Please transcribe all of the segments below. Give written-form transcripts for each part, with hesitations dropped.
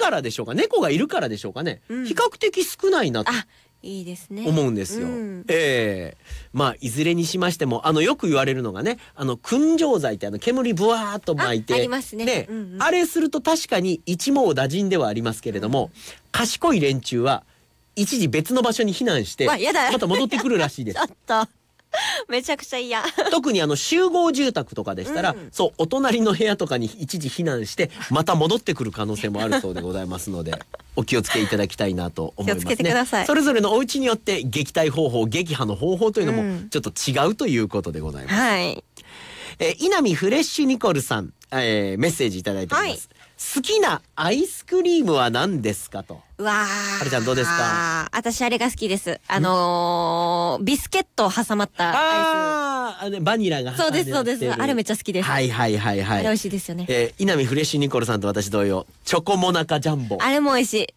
からでしょうか、猫がいるからでしょうかね、 うん比較的少ないなといいですね。 思うんですよ。 うんまあいずれにしましてもよく言われるのがね、燻蒸剤って煙ブワーっと巻いてありますねうんうん、 あれすると確かに一網打尽ではありますけれども、賢い連中は一時別の場所に避難してやだまた戻ってくるらしいですちょっとめちゃくちゃ嫌。 特に集合住宅とかでしたら、そうお隣の部屋とかに一時避難してまた戻ってくる可能性もあるそうでございますのでお気をつけいただきたいなと思いますね。 気をつけてください。 それぞれのお家によって撃退方法撃破の方法というのもうんちょっと違うということでございます。 はい稲見フレッシュニコルさん、メッセージいただいております、好きなアイスクリームは何ですかと。 うわー、 はるちゃんどうですか。 私あれが好きです。ビスケットを挟まったアイバニラがス。そうですそうです。あれめっちゃ好きです。 はいはいはいはい。 あれ美味しいですよね。 稲見フレッシュニコルさんと私同様チョコモナカジャンボ。 あれも美味しい。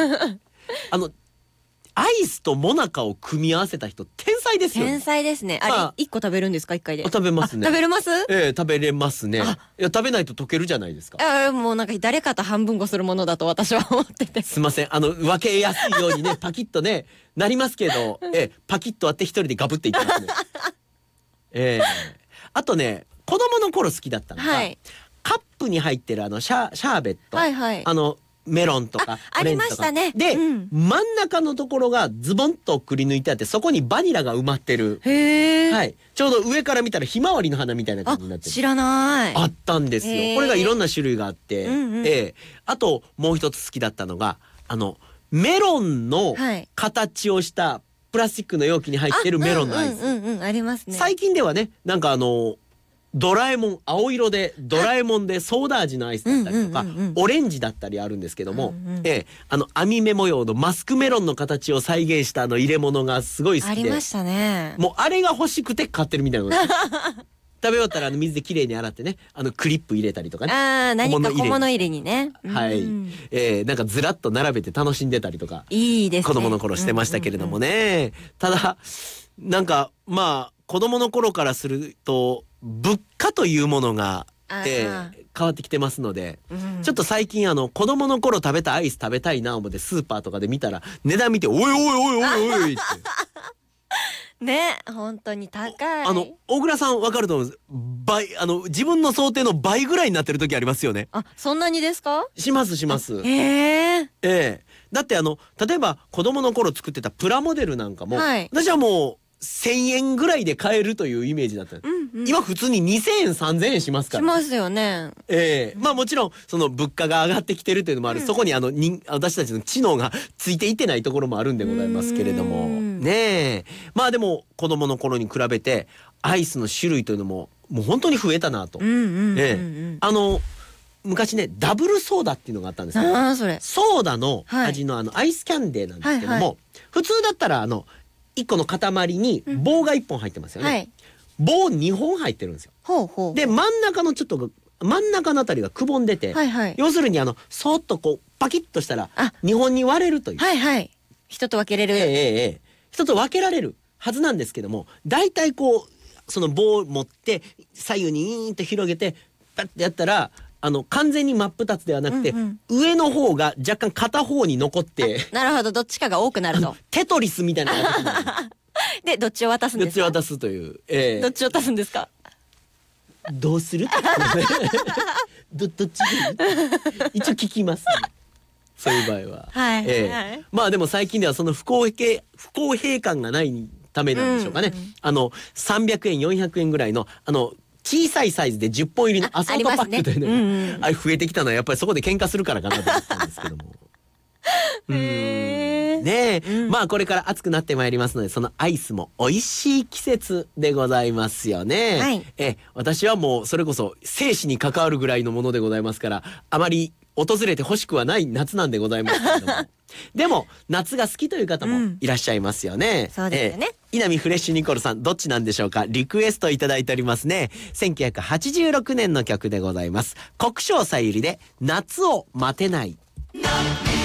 アイスとモナカを組み合わせた人天才ですよね。 天才ですね。あれ一個食べるんですか、一回で。 食べますね。 食べれます？ 食べれますね。いや食べないと溶けるじゃないですか。 もうなんか誰かと半分こするものだと私は思ってて。 すいません、分けやすいようにねパキッとねなりますけど、パキッと割って一人でガブっていってますね。あとね子供の頃好きだったのが、カップに入ってるシャーベット、メロンとかありましたね。 で、真ん中のところがズボンとくり抜いてあってそこにバニラが埋まってる。 へー、 はい、ちょうど上から見たらひまわりの花みたいな感じになってる。 知らない。 あったんですよ。これがいろんな種類があって、あともう一つ好きだったのがメロンの形をしたプラスチックの容器に入ってるメロンのアイス。 ありますね。 最近ではねなんかドラえもん青色でドラえもんでソーダ味のアイスだったりとかオレンジだったりあるんですけども、網目模様のマスクメロンの形を再現した入れ物がすごい好きで、 ありましたね。 もうあれが欲しくて買ってるみたいなことです食べ終わったら水できれいに洗ってねクリップ入れたりとかね。 何か小物入れにね。 はい、なんかずらっと並べて楽しんでたりとかいいですね、 子供の頃してましたけれどもね。ただなんかまあ子供の頃からすると物価というものが、変わってきてますので、ちょっと最近子供の頃食べたアイス食べたいな思ってスーパーとかで見たら値段見ておいおいおいおいおいってね、本当に高い。 大倉さん分かると思うんです。倍自分の想定の倍ぐらいになってる時ありますよね。 そんなにですか？ しますします。だって例えば子供の頃作ってたプラモデルなんかも、私はもう1000円ぐらいで買えるというイメージだった、今普通に2000円3000円しますから。 しますよね。 まあもちろんその物価が上がってきてるというのもある、そこに私たちの知能がついていってないところもあるんでございますけれどもね。まあでも子供の頃に比べてアイスの種類というのももう本当に増えたなと。昔ねダブルソーダっていうのがあったんですよ。ソーダの味のアイスキャンデーなんですけども、普通だったら1個の塊に棒が1本入ってますよね。棒2本入ってるんですよ。で真ん中のちょっと真ん中のあたりがくぼんでて、要するにそっとこうパキッとしたら2本に割れるという。 人と分けれる。 人と分けられるはずなんですけども、だいたいこうその棒を持って左右にーんと広げてパッてやったら完全に真っ二つではなくて、上の方が若干片方に残って、 なるほど、どっちかが多くなると。 テトリスみたいな感じになるでどっちを渡すんですか？ どっちを渡すという、 どっちを渡すんですか？ どうするどっち一応聞きます、そういう場合は。まあでも最近ではその不公平感がないためなんでしょうかね。300円400円ぐらいの小さいサイズで10本入りのアソートパックというのが増えてきたのはやっぱりそこで喧嘩するからかなと思ったんですけどもねえ、まあこれから暑くなってまいりますので、そのアイスも美味しい季節でございますよね。私はもうそれこそ生死に関わるぐらいのものでございますから、あまり訪れてほしくはない夏なんでございますけれどもでも夏が好きという方もいらっしゃいますよね。 そうですよね。 稲見フレッシュニコルさんどっちなんでしょうか。リクエストいただいておりますね。1986年の曲でございます。国生さゆりで夏を待てない。